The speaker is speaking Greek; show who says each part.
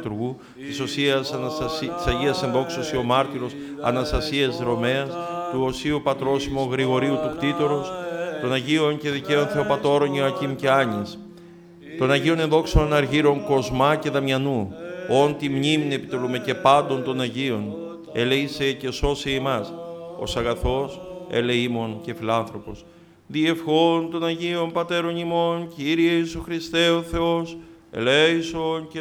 Speaker 1: Θαυματουργού, της Αγίας Ενδόξωσης ο Μάρτυρος Αναστασίας Ρωμαίας, του Οσίου Πατρόσιμου Γρηγορίου του Κτήτορος, των Αγίων και Δικαίων Θεοπατώρων Ιωακήμ και Άνης, των Αγίων Ενδόξων Αργύρων Κοσμά και Δαμιανού, όν τη μνήμη επιτελούμε και πάντων των Αγίων, ελέησε και σώσε ημάς, ως αγαθός, ελεήμων και φιλάνθρωπος. Διευχών των Αγίων Πατέρων ημών, Κύριε Ιησού Χριστέ ο Θεός, ελέησον και